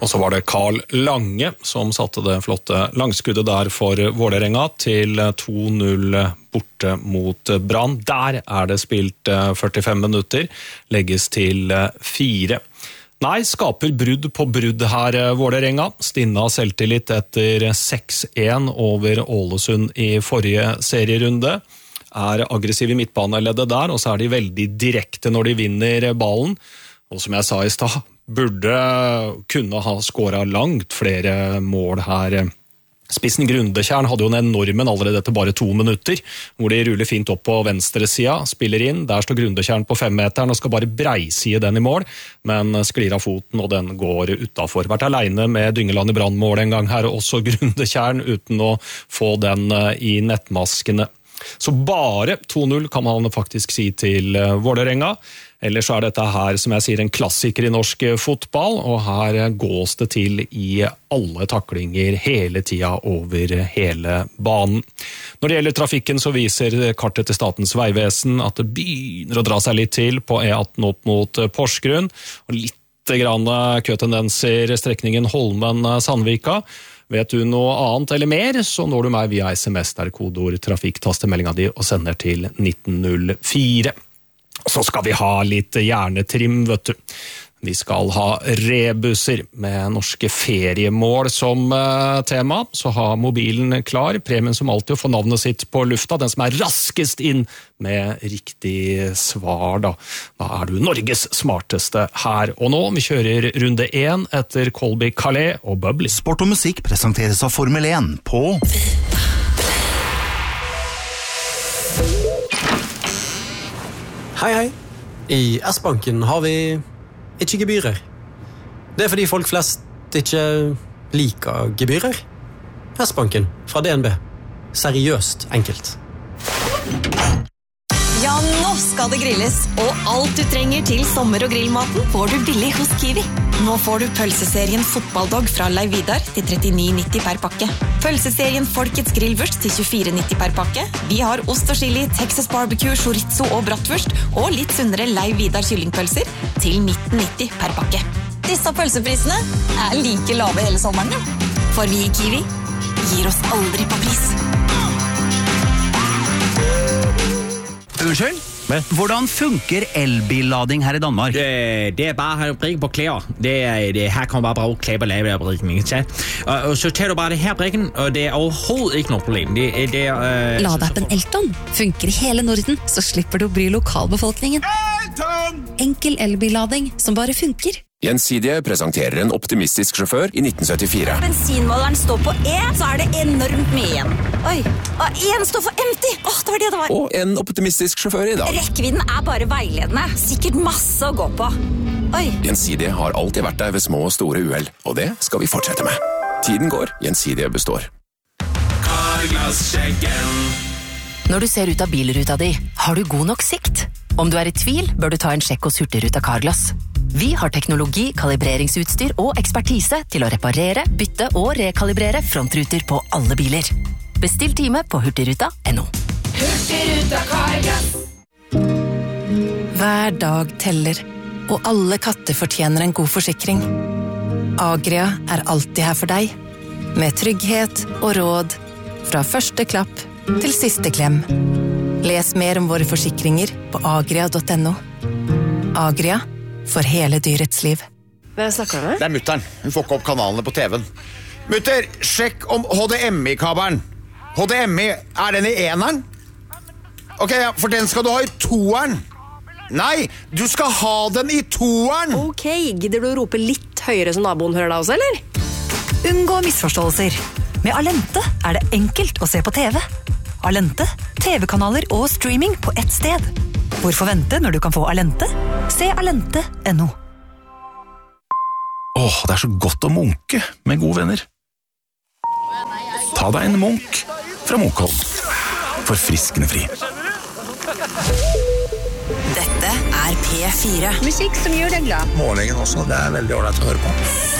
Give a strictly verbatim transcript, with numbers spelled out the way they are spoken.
Og så var det Carl Lange som satte det flotte langskuddet der for Vålerenga til to null borte mot Brann. Der er det spilt førtifem minutter, legges til fire. Nei, skaper brudd på brudd her Vålerenga. Stinna selvtillit etter seks en over Ålesund i forrige serierunde. Er aggressiv i midtbaneleddet der, og så er de veldig direkte når de vinner ballen. Og som jeg sa i stad, burde kunne ha skåret langt flere mål her. Spissen Grundekjern hadde jo en enormen allerede etter bare to minutter, hvor de ruller fint opp på venstre sida, spiller inn, der står Grundekjern på femmeteren og skal bare breisige den i mål, men sklir av foten og den går utenfor. Vært alene med Dyngeland i brannmål en gang her, også Grundekjern uten å få den i nettmaskene. Så bare to null kan man faktisk si til Vålerenga. Ellers så er dette her, som jeg sier, en klassiker i norsk fotball, og her gås det til i alle taklinger hele tida over hele banen. Når det gjelder trafikken så viser kartet til Statens vegvesen at det begynner å dra seg litt til på E atten opp mot Porsgrunn, og litt grann køtendenser strekningen Holmen-Sandvika. Vet du noe annet eller mer, så når du meg via sms der kodeord trafikk, taster meldinga di og sender til nitten null fire. Så skal vi ha litt hjernetrim, vet du. Vi skal ha rebusser med norske feriemål som tema. Så har mobilen klar. Premien som alltid å få navnet sitt på lufta. Den som er raskest inn med riktig svar, da. Da er du Norges smarteste her og nå. Vi kjører runde én etter Colby Calais og Bubbly. Sport og musikk presenteres av Formel én på... Hei, hei. I S-banken har vi ikke gebyrer. Det er fordi folk flest ikke liker gebyrer. S-banken fra D N B. Seriøst enkelt. Ja, nå skal det grilles, og alt du trenger til sommer- og grillmaten får du billig hos Kiwi. Nå får du pølseserien Fotballdog fra Leiv Vidar til trettini nitti per pakke. Pølseserien Folkets grillvurst til tjuefire nitti per pakke. Vi har ost og chili, Texas barbecue, chorizo og bratwurst, og litt sunnere Leiv Vidar kyllingpølser til nitten nitti per pakke. Disse pølseprisene er like lave hele sommeren, ja. For vi i Kiwi gir oss aldri på pris. Unnskyld? Hvordan funker elbillading her i Danmark? Det, det er bare at brikke på klæder. Det er, det, her kan man bare bruge klæber og lave det brikken. Og, og så tager du bare det her brikken, og det er overhovedet ikke noe problem. Det, det er, øh, Ladeappen Elton funker i hele Norden, så slipper du å bry lokalbefolkningen. Elton! Enkel elbillading som bare funker. Gjensidige presenterer en optimistisk sjåfør i nitten syttifire. Bensinmåleren står på E, så er det enormt mye igjen. Oi, og en står for empty. Åh, det var det det var. Og en optimistisk sjåfør i dag. Rekkevidden er bare veiledende. Sikkert masse å gå på. Oi. Gjensidige har alltid vært der ved små og store uheld, og det skal vi fortsette med. Tiden går, Gjensidige består. Carglass-sjekken. Når du ser ut av bilruta di, har du god nok sikt? Om du er i tvil, bør du ta en sjekk hos Hurtigruta Carglass. Vi har teknologi, kalibreringsutstyr og ekspertise til å reparere, bytte og rekalibrere frontruter på alle biler. Bestill time på hurtigruta punktum no. Hurtigruta Carglass. Hver dag teller, og alle katter fortjener en god forsikring. Agria er alltid her for deg, med trygghet og råd, fra første klapp til siste klem. Les mer om våre forsikringer på agria punktum no. Agria, for hele dyrets liv. Hvem snakker du med? Det er mutteren. Hun får ikke opp kanalene på T V-en. Mutter, sjekk om H D M I-kabelen. H D M I, er den i eneren? Ok, ja, for den skal du ha i toeren. Nei, du skal ha den i toeren. Ok, gidder du å rope litt høyere så naboen hører deg også, eller? Unngå misforståelser. Med Alente er det enkelt å se på T V. Alente, T V-kanaler og streaming på ett sted. Hvorfor vente når du kan få Alente? Se alente punktum no. Åh, det er så godt å munke med gode venner. Ta deg en munk fra Munkholm. Forfriskende fri. Dette er P fire. Musikk som gjør deg glad. Morgenen også, det er veldig ordentlig å høre på.